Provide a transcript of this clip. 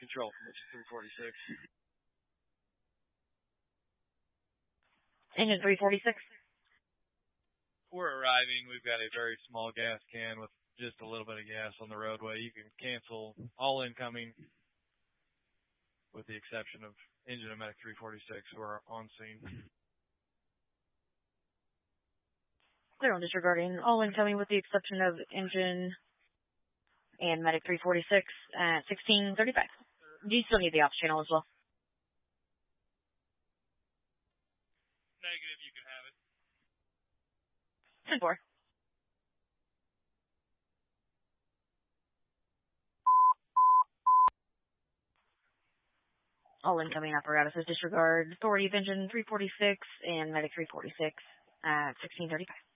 control from the 346. Engine 346. We're arriving. We've got a very small gas can with just a little bit of gas on the roadway. You can cancel all incoming with the exception of engine and medic 346 who are on scene. Clear on disregarding all incoming with the exception of engine and medic 346 at 1635. Do you still need the ops channel as well? Negative, you can have it. 10-4. All incoming apparatuses disregard authority of engine 346 and medic 346 at 1635.